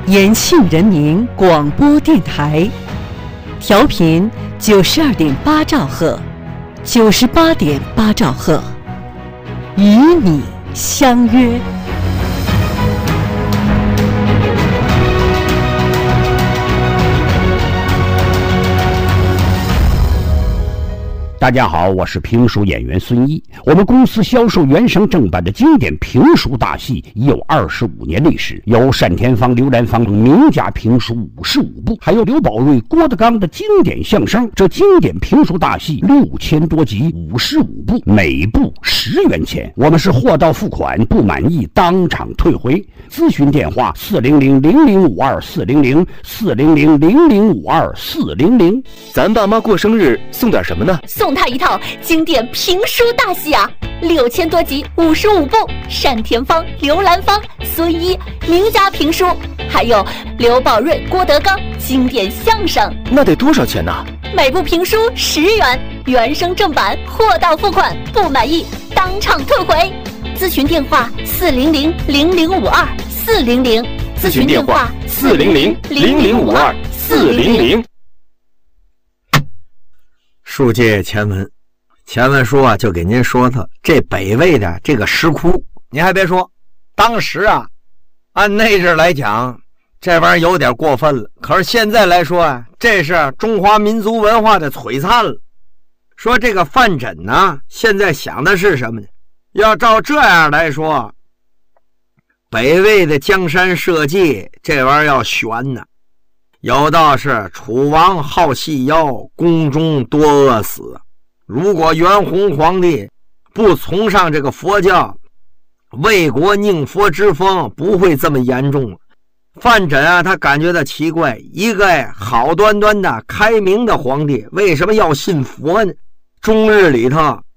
延庆人民广播电台，调频92.8兆赫，98.8兆赫，与你相约。 大家好，我是评书演员孙一。我们公司销售原声正版的经典评书大戏已有25年历史，有单田芳、刘兰芳名家评书55部，还有刘宝瑞、郭德纲的经典相声。这经典评书大戏6000多集，55部，每部10元钱。我们是货到付款，不满意当场退回。咨询电话400-0052-400，400-0052-400。 咱爸妈过生日送点什么呢？ 送他一套经典评书大戏啊，6000多集，55部，单田芳、刘兰芳、孙一名家评书，还有刘宝瑞、郭德纲经典相声。 那得多少钱呢？ 每部评书10元，原声正版，货到付款，不满意当场退回。咨询电话400-0052-400， 咨询电话400-0052-400。 书接前文，前文书啊，就给您说说这北魏的这个石窟。您还别说，当时啊，按那阵来讲，这玩意儿有点过分了。可是现在来说啊，这是中华民族文化的璀璨了。说这个范缜呢，现在想的是什么呢？要照这样来说，北魏的江山社稷这玩意儿要悬呢。有道是楚王好细腰，宫中多饿死。如果元弘皇帝不崇尚这个佛教，魏国宁佛之风不会这么严重。范缜啊，他感觉到奇怪，一个好端端的开明的皇帝为什么要信佛呢？终日里头